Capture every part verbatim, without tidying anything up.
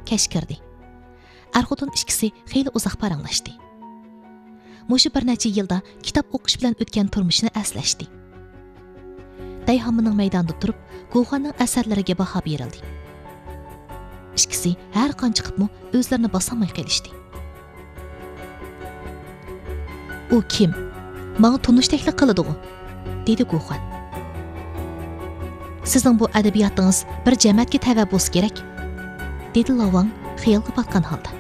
kash kirdi. Er-xotin ikkisi xeyli uzoq paranglashdi. Mushu bir necha yilda kitob o'qish bilan o'tgan turmushini aslashdi. Dayhammining maydonda turib, Guxanning asarlariga baho berildi. Ikkisi har qancha qilibmi o'zlarini bosolmay qolishdi. U kim? Menga tunish taklif qiladi-ku, dedi Guxan. Sizning bu adabiyotingiz bir jamoatga tava bo'lsa kerak, dedi Lavang xiyolga batgan holda.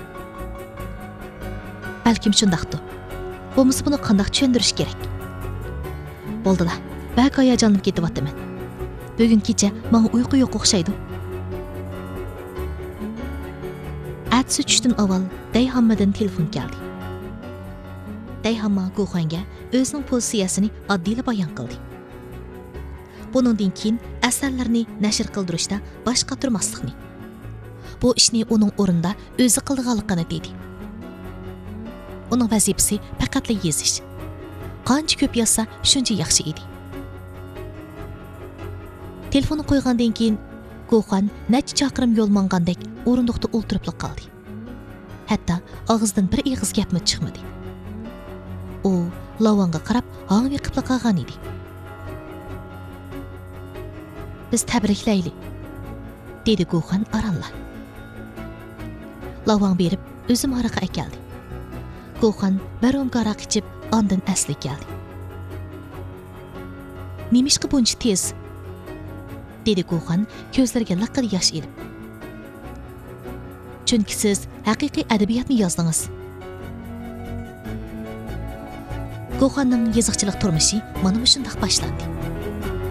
Balkim shundaqdir. Bo'lmasa buni qanday tushundirish kerak? Bo'ldilar. Bak hayajonlanib ketyapman. Bugun kecha menga uyqu yo'q o'xshaydi. Atsi tushdan avval Dayhammadan telefon keldi. Dayhamma Guxanga o'zining pozitsiyasini oddiyla bayon qildi. Buningdan keyin asarlarni nashr qildirishda boshqa turmaslikni. Bu ishni uning o'rinda o'zi qilganligini dedi. Uning vazifasi faqatla yozish. Qancha ko'p yozsa, shuncha yaxshi edi. Telefonni qo'ygandan keyin Guxan necha chaqirim yo'l mangandek o'rindiqda o'ltirib qoldi. Hatto og'zidan bir ig'iz gapmi chiqmadi. U Lavanga qarab hangi qilib qolgan edi. Biz tabriklayli, dedi Guxan aranla. Lavang berib o'zim araqa akeldi. Guxan bir o'ng aroq ichib, ondan asli keldi. Nemishqa buncha tez? dedi Guxan ko'zlariga liqqa yosh elib. Chunki siz haqiqiy adabiyotni yozdingiz. Guxanning yoziqchilik turmushi mana shunday boshlandi.